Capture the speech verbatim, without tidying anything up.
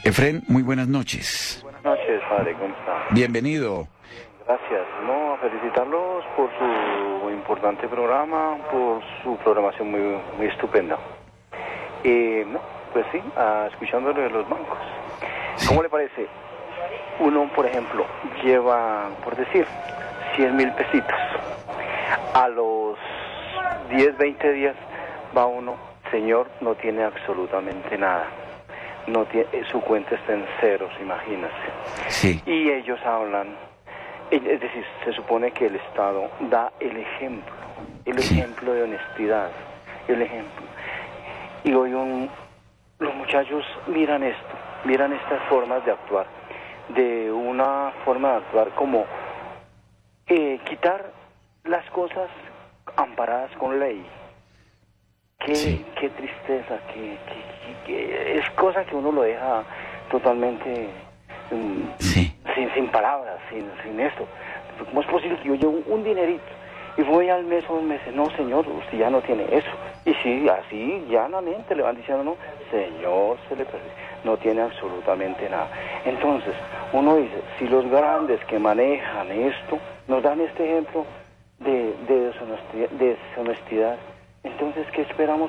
Efren, muy buenas noches. Buenas noches, padre, ¿cómo está? Bienvenido. Gracias. No, a felicitarlos por su importante programa, por su programación muy, muy estupenda. Eh, no, pues sí, ah, escuchándole de los bancos. Sí. ¿Cómo le parece? Uno, por ejemplo, lleva, por decir, cien mil pesitos. A los diez, veinte días va uno, señor, no tiene absolutamente nada. No tiene, su cuenta está en ceros, imagínese. Sí. Y ellos hablan, es decir, se supone que el Estado da el ejemplo, el Sí. ejemplo de honestidad, el ejemplo. Y hoy un, los muchachos miran esto, miran estas formas de actuar, de una forma de actuar como eh, quitar las cosas amparadas con ley. Qué, Sí. qué tristeza, qué, qué, qué, qué- es cosa que uno lo deja totalmente mm, Sí. sin, sin palabras, sin, sin esto. ¿Cómo es posible que yo llevo un dinerito y voy al mes o un mes? No, señor, usted ya no tiene eso. Y sí, así llanamente le van diciendo, no, señor, se le perdió, no tiene absolutamente nada. Entonces, uno dice, si los grandes que manejan esto nos dan este ejemplo de, de deshonestidad, de deshonestidad, entonces, ¿qué esperamos?